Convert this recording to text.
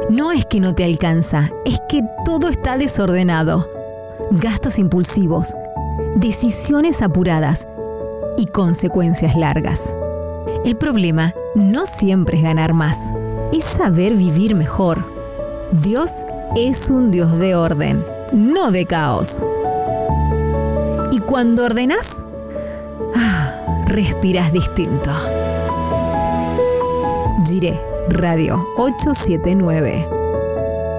No es que no te alcanza, es que todo está desordenado. Gastos impulsivos, decisiones apuradas y consecuencias largas. El problema no siempre es ganar más, es saber vivir mejor. Dios es un Dios de orden, no de caos. Y cuando ordenás, respirás distinto. Jiré Radio 879.